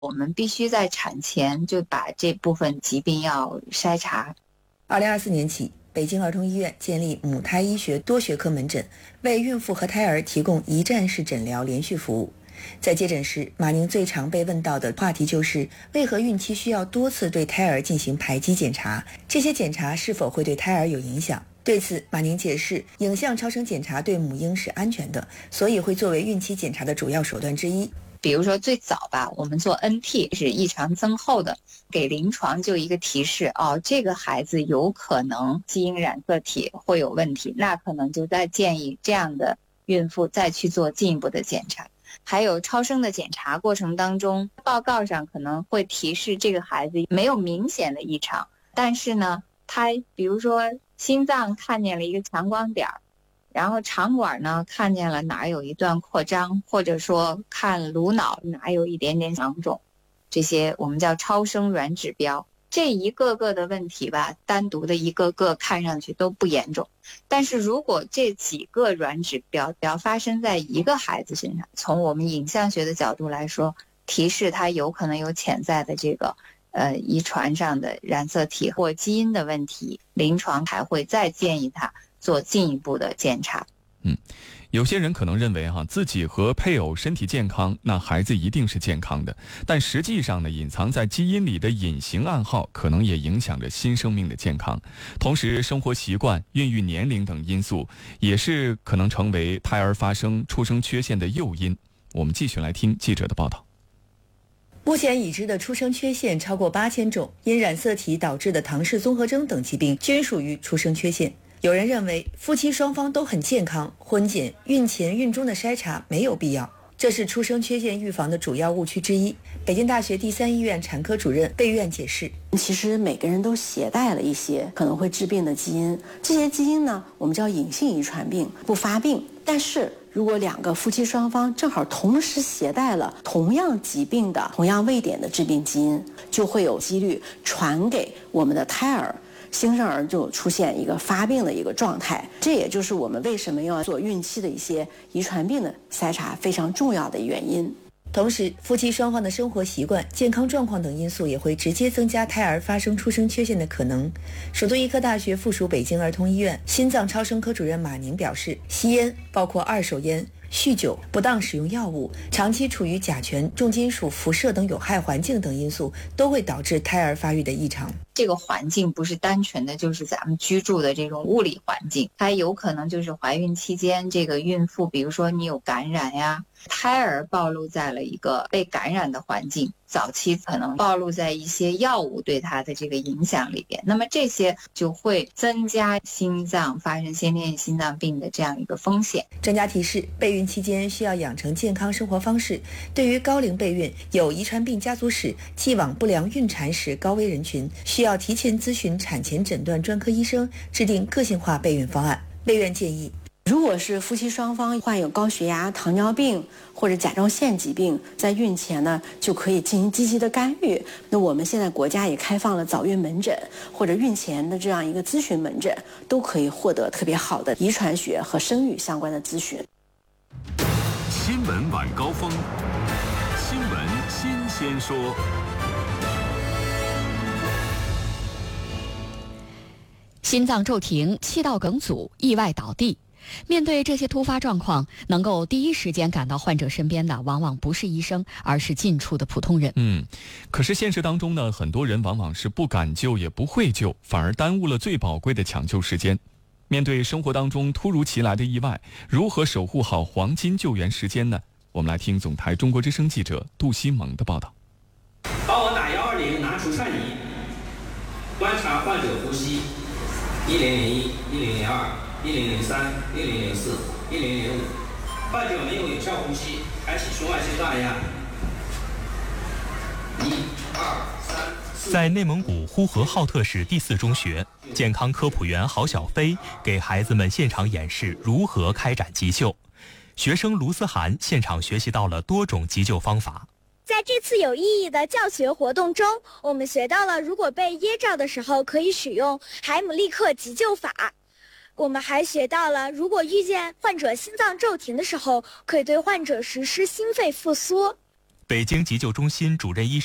我们必须在产前就把这部分疾病要筛查。 2024年起，北京儿童医院建立母胎医学多学科门诊，为孕妇和胎儿提供一站式诊疗连续服务。在接诊时，马宁最常被问到的话题就是为何孕期需要多次对胎儿进行排畸检查，这些检查是否会对胎儿有影响。对此，马宁解释，影像超声检查对母婴是安全的，所以会作为孕期检查的主要手段之一。 比如说最早吧，我们做 NT 是异常增厚的，给临床就一个提示，这个孩子有可能基因染色体会有问题，那可能就再建议这样的孕妇再去做进一步的检查。还有超声的检查过程当中，报告上可能会提示这个孩子没有明显的异常，但是呢，他比如说心脏看见了一个强光点，然后肠管呢看见了哪有一段扩张，或者说看颅脑哪有一点点囊肿，这些我们叫超声软指标。这一个个的问题吧，单独的一个个看上去都不严重，但是如果这几个软指标要发生在一个孩子身上，从我们影像学的角度来说，提示他有可能有潜在的这个遗传上的染色体或基因的问题，临床还会再建议他做进一步的检查。 有些人可能认为自己和配偶身体健康，那孩子一定是健康的，但实际上呢，隐藏在基因里的隐形暗号可能也影响着新生命的健康。同时，生活习惯、孕育年龄等因素也是可能成为胎儿发生出生缺陷的诱因。我们继续来听记者的报道。 目前已知的出生缺陷超过8000种，因染色体导致的唐氏综合征等疾病均属于出生缺陷。有人认为夫妻双方都很健康，婚检、孕前、孕中的筛查没有必要，这是出生缺陷预防的主要误区之一。北京大学第三医院产科主任贝苑解释， 其实每个人都携带了一些可能会致病的基因，这些基因呢，我们叫隐性遗传病，不发病。但是如果两个夫妻双方正好同时携带了同样疾病的同样位点的致病基因，就会有几率传给我们的胎儿，新生儿就出现一个发病的一个状态。这也就是我们为什么要做孕期的一些遗传病的筛查非常重要的原因。 同时，夫妻双方的生活习惯、健康状况等因素也会直接增加胎儿发生出生缺陷的可能。首都医科大学附属北京儿童医院心脏超声科主任马宁表示，吸烟，包括二手烟、酗酒、不当使用药物、长期处于甲醛、重金属、辐射等有害环境等因素，都会导致胎儿发育的异常。 这个环境不是单纯的就是咱们居住的这种物理环境，它有可能就是怀孕期间这个孕妇，比如说你有感染呀，胎儿暴露在了一个被感染的环境，早期可能暴露在一些药物对它的这个影响里边，那么这些就会增加心脏发生先天性心脏病的这样一个风险。 专家提示，备孕期间需要养成健康生活方式。对于高龄备孕、有遗传病家族史、既往不良孕产史高危人群，需要提前咨询产前诊断专科医生，制定个性化备孕方案。备院建议， 如果是夫妻双方患有高血压、糖尿病或者甲状腺疾病，在孕前呢就可以进行积极的干预。那我们现在国家也开放了早孕门诊或者孕前的这样一个咨询门诊，都可以获得特别好的遗传学和生育相关的咨询。 新闻晚高峰，新闻新鲜说。 心脏骤停、气道梗阻、意外倒地，面对这些突发状况，能够第一时间赶到患者身边的，往往不是医生，而是近处的普通人。 可是现实当中呢，很多人往往是不敢救也不会救，反而耽误了最宝贵的抢救时间。面对生活当中突如其来的意外，如何守护好黄金救援时间呢？我们来听总台中国之声记者杜西蒙的报道。 帮我打120，拿除颤仪，观察患者呼吸。1001、1002、1003、1004、1005，患者没有有效呼吸，开启胸外线大压。1、2、3、4。 在内蒙古呼和浩特市第4中学，健康科普员郝小飞给孩子们现场演示如何开展急救。学生卢思涵现场学习到了多种急救方法。 在这次有意义的教学活动中，我们学到了如果被噎着的时候可以使用海姆立克急救法。我们还学到了如果遇见患者心脏骤停的时候，可以对患者实施心肺复苏。 北京急救中心主任医